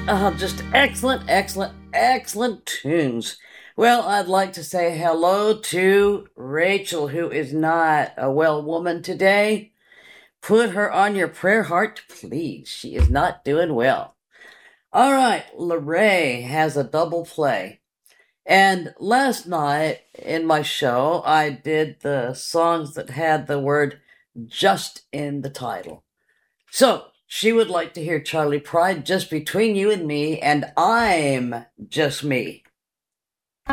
Just excellent, excellent, excellent tunes. Well, I'd like to say hello to Rachel, who is not a well woman today. Put her on your prayer heart, please. She is not doing well. All right, Lorray has a double play. And last night in my show, I did the songs that had the word just in the title. So she would like to hear Charlie Pride, Just Between You and Me, and I'm Just Me.